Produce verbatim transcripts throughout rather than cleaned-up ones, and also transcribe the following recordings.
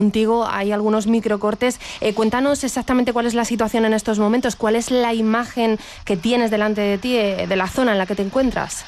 contigo, hay algunos microcortes. Eh, cuéntanos exactamente cuál es la situación en estos momentos, cuál es la imagen que tienes delante de ti, eh, de la zona en la que te encuentras.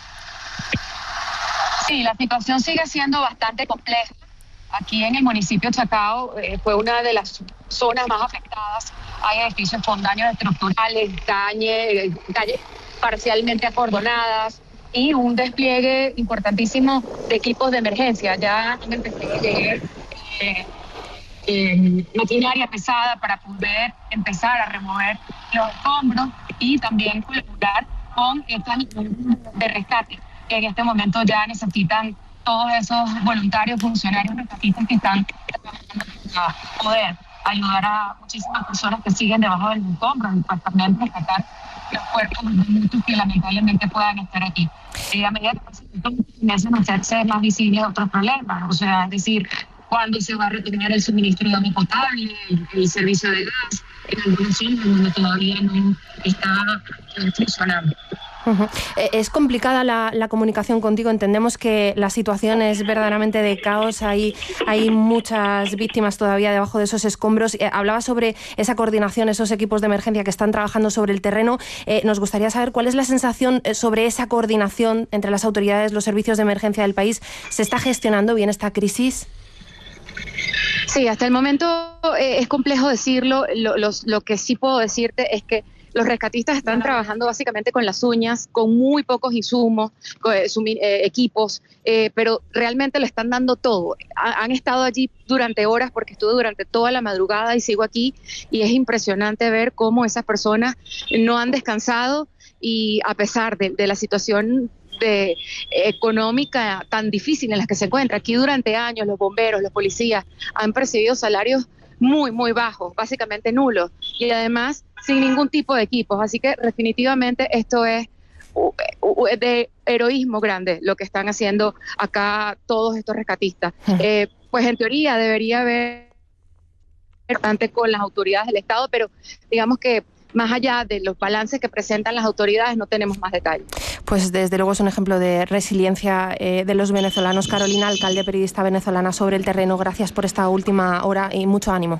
Sí, la situación sigue siendo bastante compleja. Aquí en el municipio de Chacao eh, fue una de las zonas más afectadas. Hay edificios con daños estructurales, calle, calles parcialmente acordonadas y un despliegue importantísimo de equipos de emergencia. Ya empecé a llegar eh, eh, maquinaria pesada para poder empezar a remover los escombros y también colaborar con estas de rescate, que en este momento ya necesitan todos esos voluntarios, funcionarios, rescatistas que están trabajando para poder ayudar a muchísimas personas que siguen debajo del escombro y pues también rescatar los cuerpos de muchos que lamentablemente puedan estar aquí. Y a medida que comienzan a hacerse más visibles otros problemas, o sea, es decir, cuándo se va a retornar el suministro de agua potable, el, el servicio de gas, en algunos sitios donde todavía no está funcionando. Uh-huh. Es complicada la, la comunicación contigo, entendemos que la situación es verdaderamente de caos, hay, hay muchas víctimas todavía debajo de esos escombros. Eh, hablaba sobre esa coordinación, esos equipos de emergencia que están trabajando sobre el terreno. Eh, nos gustaría saber cuál es la sensación sobre esa coordinación entre las autoridades, los servicios de emergencia del país. ¿Se está gestionando bien esta crisis? Sí, hasta el momento eh, es complejo decirlo. Lo, los, lo que sí puedo decirte es que los rescatistas están trabajando básicamente con las uñas, con muy pocos insumos, con, eh, sumi, eh, equipos, eh, pero realmente le están dando todo. Ha, han estado allí durante horas, porque estuve durante toda la madrugada y sigo aquí, y es impresionante ver cómo esas personas no han descansado y a pesar de, de la situación de, económica tan difícil en la que se encuentra. Aquí durante años los bomberos, los policías han percibido salarios muy, muy bajos, básicamente nulos, y además sin ningún tipo de equipos. Así que definitivamente esto es de heroísmo grande lo que están haciendo acá todos estos rescatistas. Eh, pues en teoría debería haber bastante con las autoridades del Estado, pero digamos que más allá de los balances que presentan las autoridades, no tenemos más detalles. Pues desde luego es un ejemplo de resiliencia eh, de los venezolanos. Carolina, alcalde, periodista venezolana sobre el terreno, gracias por esta última hora y mucho ánimo.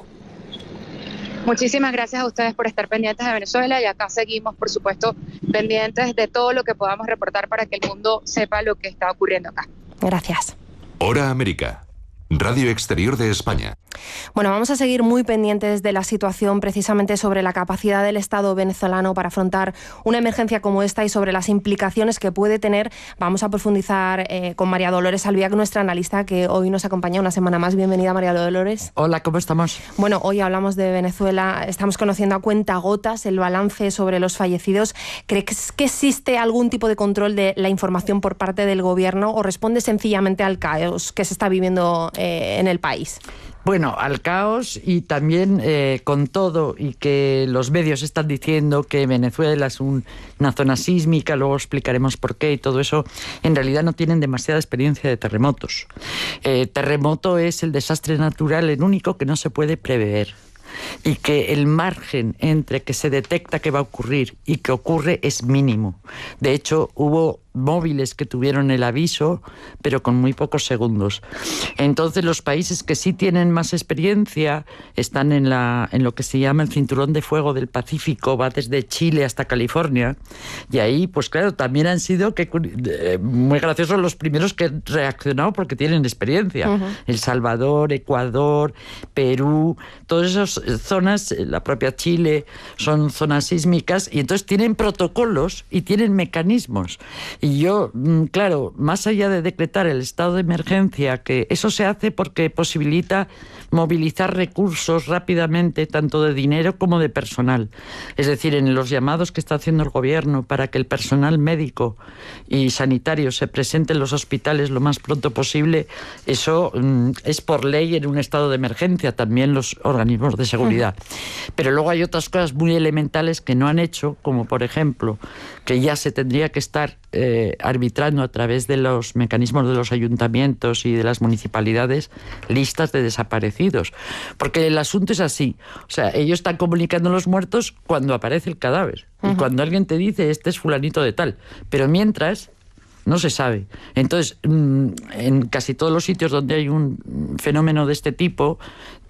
Muchísimas gracias a ustedes por estar pendientes de Venezuela, y acá seguimos, por supuesto, pendientes de todo lo que podamos reportar para que el mundo sepa lo que está ocurriendo acá. Gracias. Hora América, Radio Exterior de España. Bueno, vamos a seguir muy pendientes de la situación precisamente sobre la capacidad del Estado venezolano para afrontar una emergencia como esta y sobre las implicaciones que puede tener. Vamos a profundizar eh, con María Dolores Albiac, nuestra analista, que hoy nos acompaña una semana más. Bienvenida, María Dolores. Hola, ¿cómo estamos? Bueno, hoy hablamos de Venezuela, estamos conociendo a cuentagotas el balance sobre los fallecidos. ¿Crees que existe algún tipo de control de la información por parte del gobierno o responde sencillamente al caos que se está viviendo eh, en el país? Bueno, al caos y también eh, con todo, y que los medios están diciendo que Venezuela es un, una zona sísmica, luego explicaremos por qué y todo eso, en realidad no tienen demasiada experiencia de terremotos. Eh, terremoto es el desastre natural, el único que no se puede prever, y que el margen entre que se detecta que va a ocurrir y que ocurre es mínimo. De hecho, hubo móviles que tuvieron el aviso, pero con muy pocos segundos. Entonces, los países que sí tienen más experiencia están en, la, en lo que se llama el cinturón de fuego del Pacífico, va desde Chile hasta California, y ahí, pues claro, también han sido que, eh, muy graciosos los primeros que han reaccionado porque tienen experiencia. Uh-huh. El Salvador, Ecuador, Perú, todas esas zonas, la propia Chile, son zonas sísmicas, y entonces tienen protocolos y tienen mecanismos. Y yo, claro, más allá de decretar el estado de emergencia, que eso se hace porque posibilita movilizar recursos rápidamente, tanto de dinero como de personal. Es decir, en los llamados que está haciendo el gobierno para que el personal médico y sanitario se presente en los hospitales lo más pronto posible, eso mm, es por ley en un estado de emergencia, también los organismos de seguridad. Pero luego hay otras cosas muy elementales que no han hecho, como por ejemplo, que ya se tendría que estar eh, arbitrando a través de los mecanismos de los ayuntamientos y de las municipalidades listas de desaparecidos. Porque el asunto es así. O sea, ellos están comunicando los muertos cuando aparece el cadáver. Uh-huh. Y cuando alguien te dice, este es fulanito de tal. Pero mientras, no se sabe. Entonces, en casi todos los sitios donde hay un fenómeno de este tipo,